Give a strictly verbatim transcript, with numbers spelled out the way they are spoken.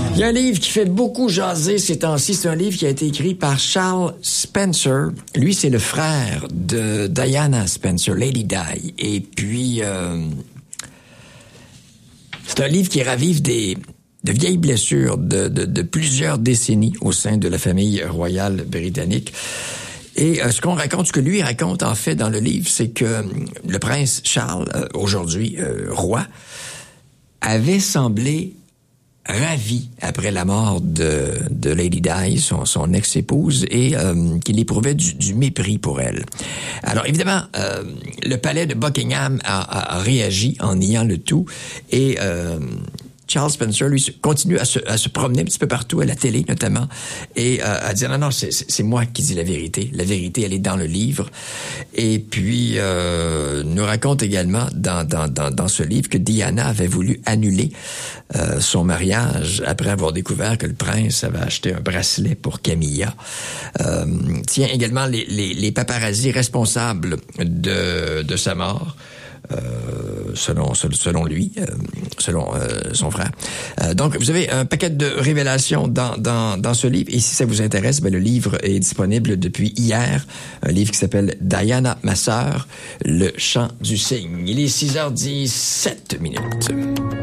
Il y a un livre qui fait beaucoup jaser ces temps-ci. C'est un livre qui a été écrit par Charles Spencer. Lui, c'est le frère de Diana Spencer, Lady Di. Et puis, euh, c'est un livre qui ravive des de vieilles blessures de, de, de plusieurs décennies au sein de la famille royale britannique. Et euh, ce qu'on raconte, ce que lui raconte en fait dans le livre, c'est que euh, le prince Charles, euh, aujourd'hui euh, roi, avait semblé ravi après la mort de, de Lady Di, son, son ex-épouse, et euh, qu'il éprouvait du, du mépris pour elle. Alors évidemment, euh, le palais de Buckingham a, a, a réagi en niant le tout, et euh, Charles Spencer, lui, continue à se, à se promener un petit peu partout, à la télé notamment, et euh, à dire non, non, c'est, c'est moi qui dis la vérité. La vérité, elle est dans le livre. Et puis, euh, nous raconte également dans, dans, dans, dans ce livre que Diana avait voulu annuler euh, son mariage après avoir découvert que le prince avait acheté un bracelet pour Camilla. Euh, tient également les, les, les paparazzis responsables de, de sa mort. Euh, selon selon lui, euh, selon euh, son frère. Euh, donc, vous avez un paquet de révélations dans dans dans ce livre. Et si ça vous intéresse, ben, le livre est disponible depuis hier. Un livre qui s'appelle Diana, ma sœur, le chant du cygne. Il est six heures dix-sept minutes.